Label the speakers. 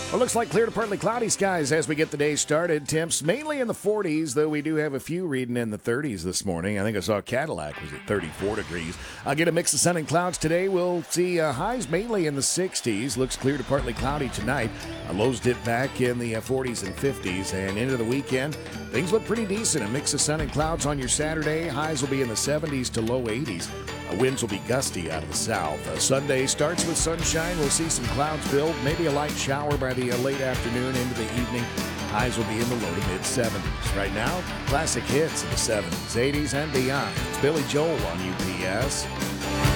Speaker 1: Well, looks like clear to partly cloudy skies as we get the day started. Temps mainly in the 40s, though we do have a few reading in the 30s this morning. I think I saw Cadillac was at 34 degrees. I'll get a mix of sun and clouds today. We'll see highs mainly in the 60s. Looks clear to partly cloudy tonight. Lows dip back in the 40s and 50s. And into the weekend, things look pretty decent. A mix of sun and clouds on your Saturday. Highs will be in the 70s to low 80s. Winds will be gusty out of the south. Sunday starts with sunshine. We'll see some clouds build, maybe a light shower by the late afternoon into the evening. Highs will be in the low to mid 70s. Right now, classic hits in the 70s, 80s, and beyond. It's Billy Joel on UPS.